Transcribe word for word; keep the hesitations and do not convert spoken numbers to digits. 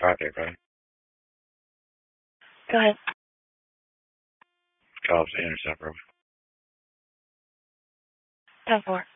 Copy, right? Go ahead. Call up to intercept, bro. ten four.